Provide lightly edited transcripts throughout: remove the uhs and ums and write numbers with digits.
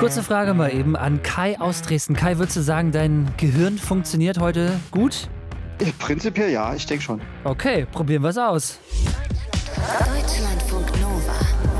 Kurze Frage mal eben an Kai aus Dresden. Kai, würdest du sagen, dein Gehirn funktioniert heute gut? Prinzipiell ja, ich denke schon. Okay, probieren wir es aus. Deutschlandfunk Nova.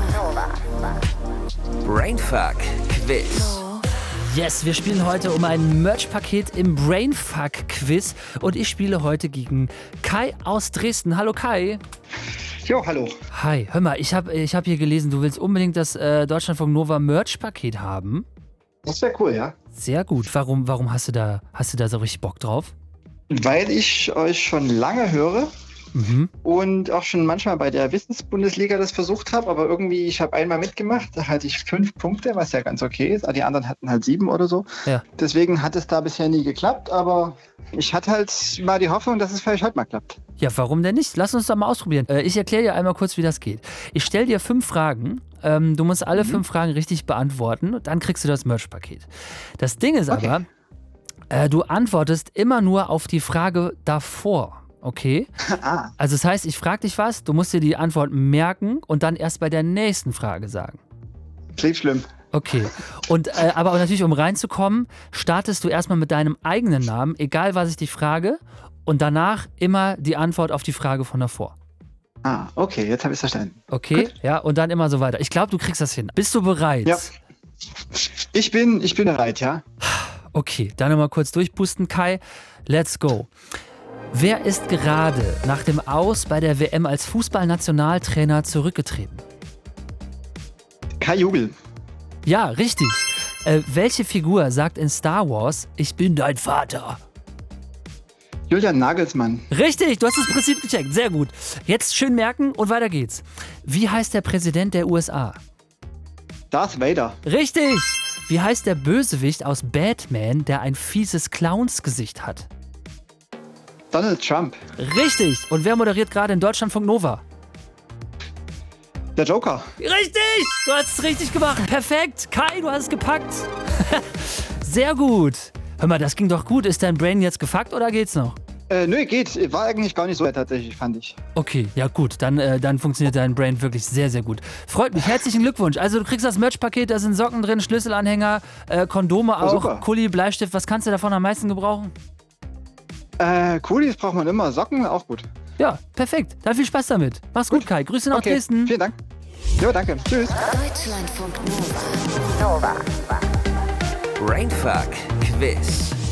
Brainfuck Quiz. Yes, wir spielen heute um ein Merch-Paket im Brainfuck-Quiz und ich spiele heute gegen Kai aus Dresden. Hallo Kai. Jo, hallo. Hi, hör mal, ich hab hier gelesen, du willst unbedingt das Deutschlandfunk Nova Merch-Paket haben. Das wäre cool, ja. Sehr gut. Warum hast du da so richtig Bock drauf? Weil ich euch schon lange höre und auch schon manchmal bei der Wissensbundesliga das versucht habe, aber irgendwie, ich habe einmal mitgemacht, da hatte ich 5 Punkte, was ja ganz okay ist, aber die anderen hatten halt 7 oder so. Ja. Deswegen hat es da bisher nie geklappt, aber ich hatte halt mal die Hoffnung, dass es vielleicht heute mal klappt. Ja, warum denn nicht? Lass uns doch mal ausprobieren. Ich erkläre dir einmal kurz, wie das geht. Ich stelle dir 5 Fragen. Du musst alle 5 Fragen richtig beantworten und dann kriegst du das Merch-Paket. Das Ding ist aber, du antwortest immer nur auf die Frage davor. Okay? Also das heißt, ich frage dich was, du musst dir die Antwort merken und dann erst bei der nächsten Frage sagen. Klingt schlimm. Okay. Und aber natürlich, um reinzukommen, startest du erstmal mit deinem eigenen Namen, egal was ich dich frage, und danach immer die Antwort auf die Frage von davor. Okay, jetzt habe ich es verstanden. Okay, Gut. ja, und dann immer so weiter. Ich glaube, du kriegst das hin. Bist du bereit? Ja. Ich bin bereit, ja. Okay, dann nochmal kurz durchpusten, Kai. Let's go. Wer ist gerade nach dem Aus bei der WM als Fußballnationaltrainer zurückgetreten? Kai Jubel. Ja, richtig. Welche Figur sagt in Star Wars, ich bin dein Vater? Julian Nagelsmann. Richtig, du hast das Prinzip gecheckt. Sehr gut. Jetzt schön merken und weiter geht's. Wie heißt der Präsident der USA? Darth Vader. Richtig. Wie heißt der Bösewicht aus Batman, der ein fieses Clownsgesicht hat? Donald Trump. Richtig. Und wer moderiert gerade in Deutschlandfunk Nova? Der Joker. Richtig. Du hast es richtig gemacht. Perfekt. Kai, du hast es gepackt. Sehr gut. Hör mal, das ging doch gut. Ist dein Brain jetzt gefuckt oder geht's noch? Nö, geht. War eigentlich gar nicht so tatsächlich, fand ich. Okay, ja gut. Dann funktioniert dein Brain wirklich sehr, sehr gut. Freut mich. Herzlichen Glückwunsch. Also du kriegst das Merch-Paket, da sind Socken drin, Schlüsselanhänger, Kondome auch, super. Kuli, Bleistift. Was kannst du davon am meisten gebrauchen? Coolies braucht man immer. Socken, auch gut. Ja, perfekt. Dann viel Spaß damit. Mach's gut, Kai. Grüße nach Dresden. Vielen Dank. Jo, danke. Tschüss. Deutschlandfunk Nova. Brainfuck Quiz.